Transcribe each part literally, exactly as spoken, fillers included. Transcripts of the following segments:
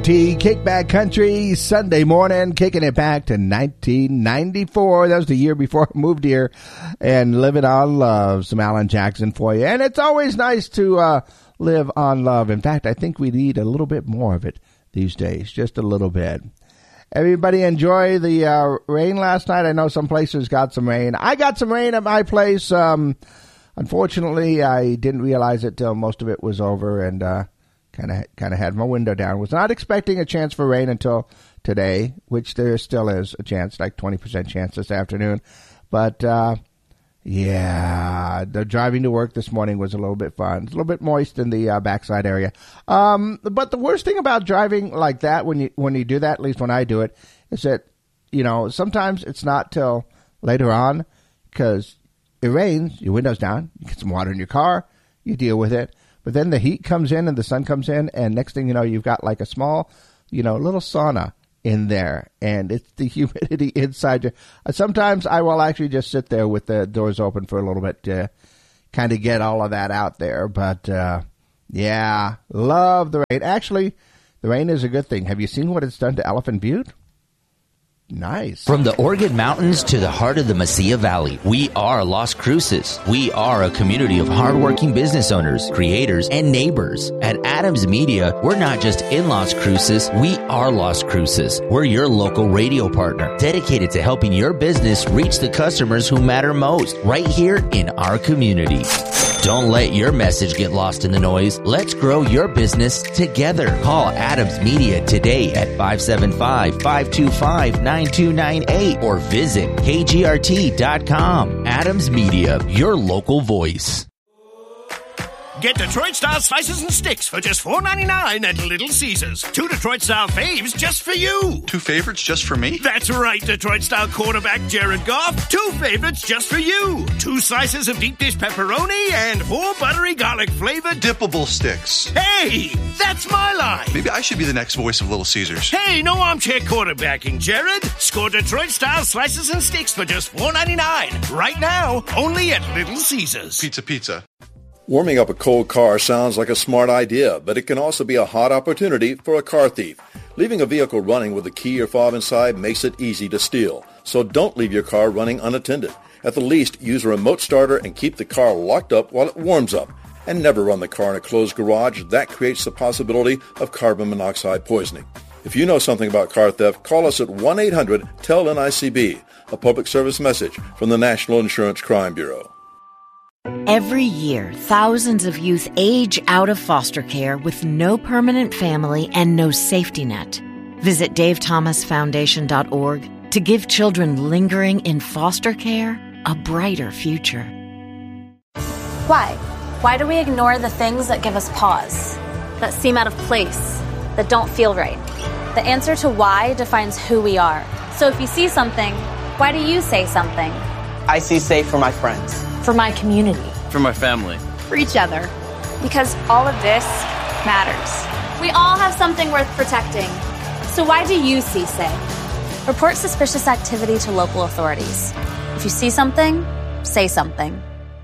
T Kickback Country, Sunday morning, kicking it back to nineteen ninety-four. That was the year before I moved here, and living on love. Some Alan Jackson for you. And it's always nice to uh, live on love. In fact, I think we need a little bit more of it these days, just a little bit. Everybody enjoy the uh, rain last night. I know some places got some rain. I got some rain at my place. Um, unfortunately, I didn't realize it till most of it was over, and uh, kind of kind of had my window down. Was not expecting a chance for rain until today, which there still is a chance, like twenty percent chance this afternoon. But, uh, yeah, the driving to work this morning was a little bit fun. It's a little bit moist in the uh, backside area. Um, but the worst thing about driving like that, when you when you do that, at least when I do it, is that, you know, sometimes it's not till later on because it rains, your window's down, you get some water in your car, you deal with it. But then the heat comes in and the sun comes in, and next thing you know, you've got like a small, you know, little sauna in there, and it's the humidity inside you. Sometimes I will actually just sit there with the doors open for a little bit to kind of get all of that out there. But, uh, yeah, love the rain. Actually, the rain is a good thing. Have you seen what it's done to Elephant Butte? Nice. From the Oregon Mountains to the heart of the Mesilla Valley, we are Las Cruces. We are a community of hardworking business owners, creators, and neighbors. At Adams Media, we're not just in Las Cruces, we are Las Cruces. We're your local radio partner, dedicated to helping your business reach the customers who matter most, right here in our community. Don't let your message get lost in the noise. Let's grow your business together. Call Adams Media today at five seven five, five two five, nine two nine eight or visit K G R T dot com. Adams Media, your local voice. Get Detroit-style slices and sticks for just four ninety-nine at Little Caesars. Two Detroit-style faves just for you. Two favorites just for me? That's right, Detroit-style quarterback Jared Goff. Two favorites just for you. Two slices of deep dish pepperoni and four buttery garlic-flavored dippable sticks. Hey, that's my line. Maybe I should be the next voice of Little Caesars. Hey, no armchair quarterbacking, Jared. Score Detroit-style slices and sticks for just four ninety-nine. Right now, only at Little Caesars. Pizza, pizza. Warming up a cold car sounds like a smart idea, but it can also be a hot opportunity for a car thief. Leaving a vehicle running with a key or fob inside makes it easy to steal. So don't leave your car running unattended. At the least, use a remote starter and keep the car locked up while it warms up. And never run the car in a closed garage. That creates the possibility of carbon monoxide poisoning. If you know something about car theft, call us at one eight hundred T E L N I C B, a public service message from the National Insurance Crime Bureau. Every year, thousands of youth age out of foster care with no permanent family and no safety net. Visit dave thomas foundation dot org to give children lingering in foster care a brighter future. Why? Why do we ignore the things that give us pause, that seem out of place, that don't feel right? The answer to why defines who we are. So if you see something, why do you say something? I see safe for my friends. For my community. For my family. For each other. Because all of this matters. We all have something worth protecting. So why do you see safe? Report suspicious activity to local authorities. If you see something, say something.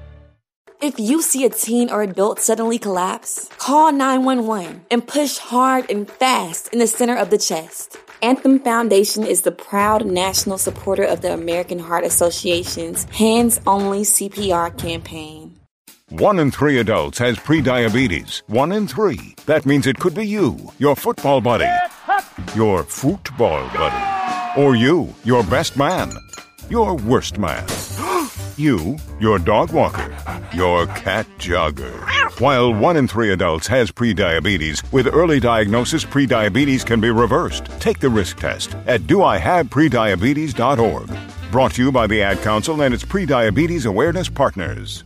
If you see a teen or adult suddenly collapse, call nine one one and push hard and fast in the center of the chest. Anthem Foundation is the proud national supporter of the American Heart Association's Hands-Only C P R campaign. One in three adults has prediabetes. One in three. That means it could be you, your football buddy, your football buddy, or you, your best man, your worst man, you, your dog walker, your cat jogger. While one in three adults has prediabetes, with early diagnosis, prediabetes can be reversed. Take the risk test at do I have prediabetes dot org. Brought to you by the Ad Council and its Prediabetes Awareness Partners.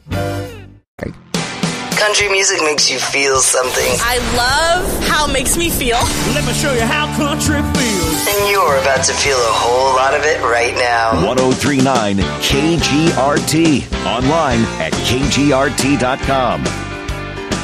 Country music makes you feel something. I love how it makes me feel. Let me show you how country feels. And you're about to feel a whole lot of it right now. one oh three point nine K G R T. Online at K G R T dot com.